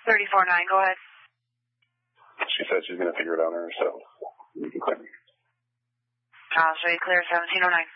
34-9, go ahead. She said she's going to figure it out on herself. You can clear me. I'll show you clear 1709.